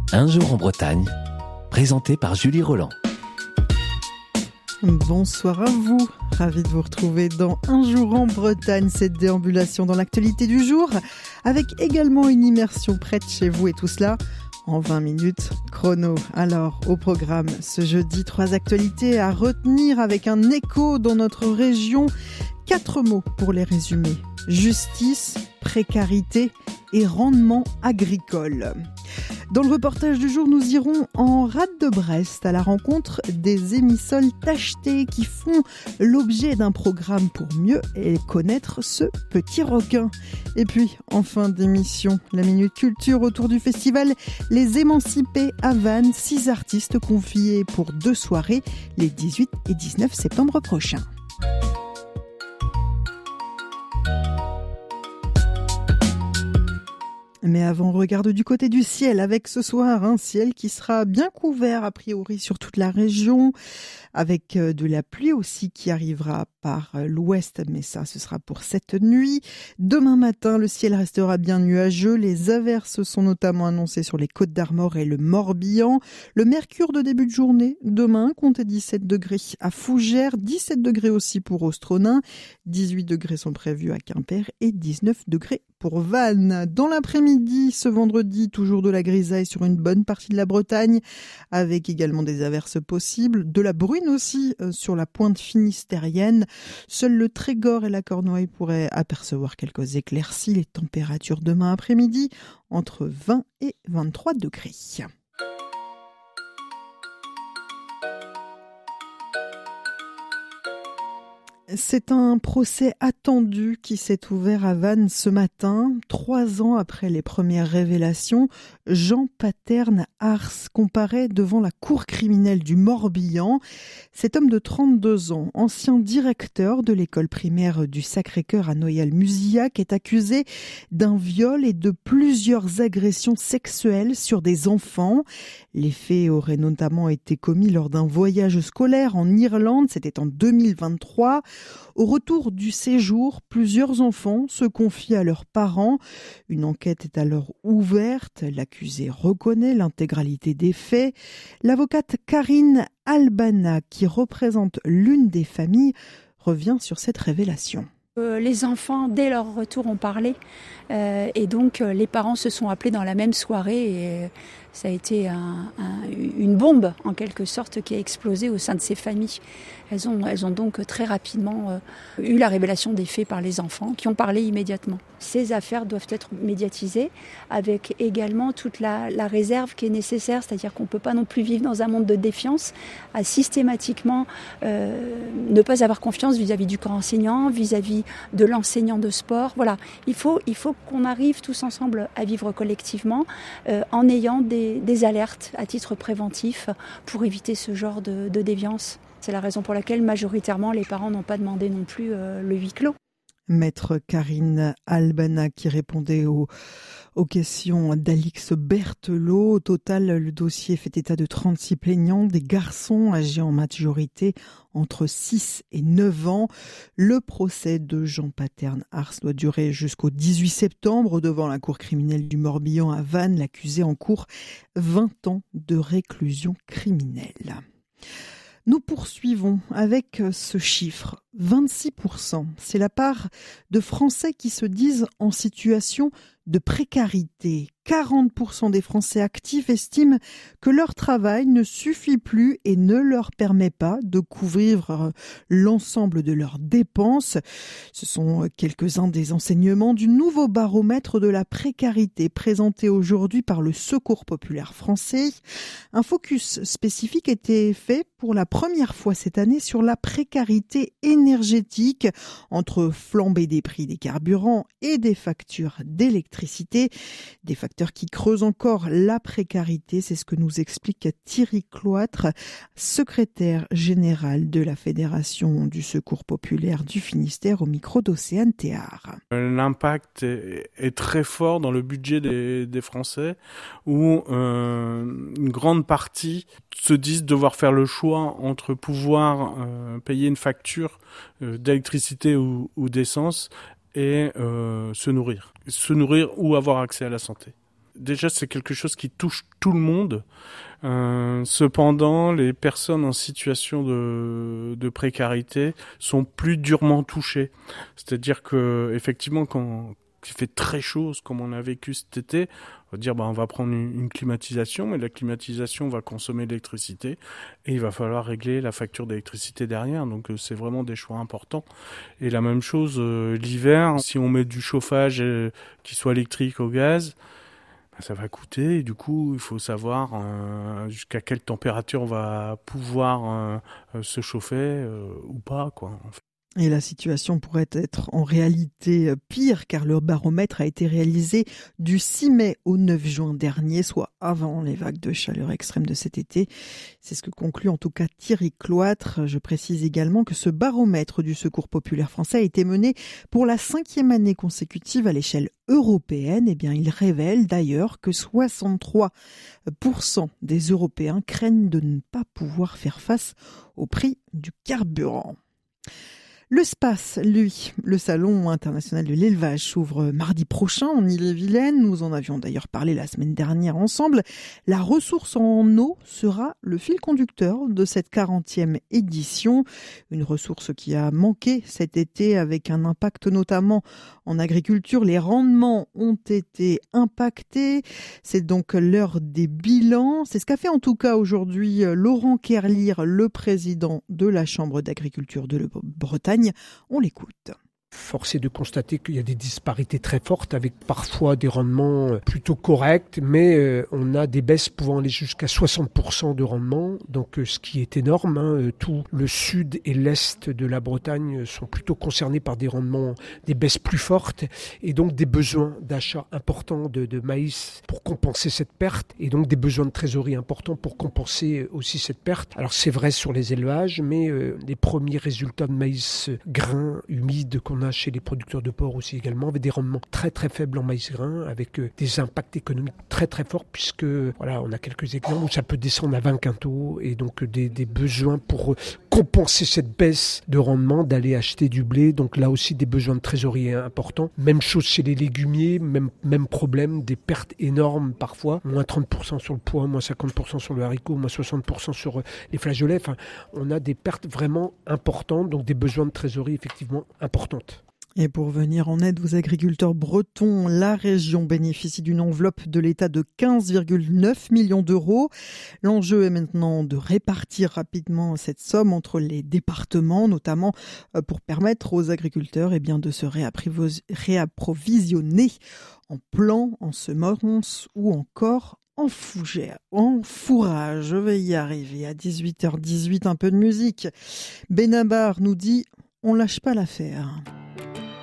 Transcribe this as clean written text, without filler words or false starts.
Un jour en Bretagne, présenté par Julie Roland. Bonsoir à vous, ravi de vous retrouver dans Un jour en Bretagne, cette déambulation dans l'actualité du jour, avec également une immersion près de chez vous et tout cela en 20 minutes chrono. Alors, au programme, ce jeudi, 3 actualités à retenir avec un écho dans notre région. 4 mots pour les résumer: justice, précarité et rendement agricole. Dans le reportage du jour, nous irons en rade de Brest à la rencontre des émissoles tachetés qui font l'objet d'un programme pour mieux connaître ce petit requin. Et puis, en fin d'émission, la Minute Culture autour du festival Les Émancipés à Vannes, 6 artistes confiés pour 2 soirées les 18 et 19 septembre prochains. Mais avant, on regarde du côté du ciel avec ce soir un ciel qui sera bien couvert a priori sur toute la région, avec de la pluie aussi qui arrivera par l'ouest, mais ça ce sera pour cette nuit. Demain matin, le ciel restera bien nuageux, les averses sont notamment annoncées sur les Côtes d'Armor et le Morbihan. Le mercure de début de journée, demain, comptez 17 degrés à Fougères, 17 degrés aussi pour Ostronin, 18 degrés sont prévus à Quimper et 19 degrés pour Vannes. Dans l'après-midi, ce vendredi, toujours de la grisaille sur une bonne partie de la Bretagne, avec également des averses possibles, de la bruine aussi sur la pointe finistérienne. Seul le Trégor et la Cornouaille pourraient apercevoir quelques éclaircies. Les températures demain après-midi, entre 20 et 23 degrés. C'est un procès attendu qui s'est ouvert à Vannes ce matin. 3 ans après les premières révélations, Jean Paterne Ars comparaît devant la cour criminelle du Morbihan. Cet homme de 32 ans, ancien directeur de l'école primaire du Sacré-Cœur à Noyal-Muzillac, est accusé d'un viol et de plusieurs agressions sexuelles sur des enfants. Les faits auraient notamment été commis lors d'un voyage scolaire en Irlande, c'était en 2023. Au retour du séjour, plusieurs enfants se confient à leurs parents. Une enquête est alors ouverte. L'accusé reconnaît l'intégralité des faits. L'avocate Karine Albana, qui représente l'une des familles, revient sur cette révélation. Les enfants, dès leur retour, ont parlé et donc les parents se sont appelés dans la même soirée et ça a été une bombe en quelque sorte qui a explosé au sein de ces familles. Elles ont donc très rapidement eu la révélation des faits par les enfants qui ont parlé immédiatement. Ces affaires doivent être médiatisées avec également toute la réserve qui est nécessaire, c'est-à-dire qu'on ne peut pas non plus vivre dans un monde de défiance, à systématiquement ne pas avoir confiance vis-à-vis du corps enseignant, vis-à-vis de l'enseignant de sport. Voilà, il faut qu'on arrive tous ensemble à vivre collectivement en ayant des alertes à titre préventif pour éviter ce genre de déviance. C'est la raison pour laquelle majoritairement les parents n'ont pas demandé non plus le huis clos. Maître Karine Albana qui répondait aux questions d'Alix Berthelot. Au total, le dossier fait état de 36 plaignants, des garçons âgés en majorité entre 6 et 9 ans. Le procès de Jean Paterne Ars doit durer jusqu'au 18 septembre devant la cour criminelle du Morbihan à Vannes. L'accusé encourt 20 ans de réclusion criminelle. Nous poursuivons avec ce chiffre, 26%. C'est la part de Français qui se disent en situation de précarité. 40% des Français actifs estiment que leur travail ne suffit plus et ne leur permet pas de couvrir l'ensemble de leurs dépenses. Ce sont quelques-uns des enseignements du nouveau baromètre de la précarité présenté aujourd'hui par le Secours populaire français. Un focus spécifique était fait pour la première fois cette année sur la précarité énergétique entre flambée des prix des carburants et des factures d'électricité. Des facteurs qui creusent encore la précarité, c'est ce que nous explique Thierry Cloître, secrétaire général de la Fédération du Secours populaire du Finistère au micro d'Océane Théard. L'impact est très fort dans le budget des Français où une grande partie se disent devoir faire le choix entre pouvoir payer une facture d'électricité ou d'essence et se nourrir ou avoir accès à la santé. déjà c'est quelque chose qui touche tout le monde. Cependant, les personnes en situation de précarité sont plus durement touchées. C'est-à-dire que effectivement, quand il fait très chaud, comme on a vécu cet été, on va dire on va prendre une climatisation, mais la climatisation va consommer de l'électricité et il va falloir régler la facture d'électricité derrière. Donc c'est vraiment des choix importants. Et la même chose l'hiver, si on met du chauffage qui soit électrique au gaz, ça va coûter et du coup il faut savoir jusqu'à quelle température on va pouvoir se chauffer ou pas, quoi, en fait. Et la situation pourrait être en réalité pire car le baromètre a été réalisé du 6 mai au 9 juin dernier, soit avant les vagues de chaleur extrême de cet été. C'est ce que conclut en tout cas Thierry Cloître. Je précise également que ce baromètre du Secours populaire français a été mené pour la 5e année consécutive à l'échelle européenne. Eh bien, il révèle d'ailleurs que 63% des Européens craignent de ne pas pouvoir faire face au prix du carburant. Le SPACE, lui, le Salon international de l'élevage, s'ouvre mardi prochain en Ille-et-Vilaine. Nous en avions d'ailleurs parlé la semaine dernière ensemble. La ressource en eau sera le fil conducteur de cette 40e édition. Une ressource qui a manqué cet été avec un impact notamment en agriculture. Les rendements ont été impactés. C'est donc l'heure des bilans. C'est ce qu'a fait en tout cas aujourd'hui Laurent Kerlir, le président de la Chambre d'agriculture de Bretagne. On l'écoute. Force est de constater qu'il y a des disparités très fortes avec parfois des rendements plutôt corrects, mais on a des baisses pouvant aller jusqu'à 60% de rendement, donc ce qui est énorme. Tout le sud et l'est de la Bretagne sont plutôt concernés par des rendements, des baisses plus fortes et donc des besoins d'achat importants de maïs pour compenser cette perte et donc des besoins de trésorerie importants pour compenser aussi cette perte. Alors c'est vrai sur les élevages, mais les premiers résultats de maïs grain humide qu'on a chez les producteurs de porc aussi également, avec des rendements très très faibles en maïs grain, avec des impacts économiques très très forts, puisque voilà, on a quelques exemples où ça peut descendre à 20 quintaux, et donc des besoins pour compenser cette baisse de rendement, d'aller acheter du blé, donc là aussi des besoins de trésorerie importants. Même chose chez les légumiers, même problème, des pertes énormes parfois, moins 30% sur le pois, moins 50% sur le haricot, moins 60% sur les flageolets, enfin, on a des pertes vraiment importantes, donc des besoins de trésorerie effectivement importantes. Et pour venir en aide aux agriculteurs bretons, la région bénéficie d'une enveloppe de l'État de 15,9 millions d'euros. L'enjeu est maintenant de répartir rapidement cette somme entre les départements, notamment pour permettre aux agriculteurs de se réapprovisionner en plants, en semences ou encore en fourrage. Je vais y arriver. À 18h18, un peu de musique. Benabar nous dit « On lâche pas l'affaire ».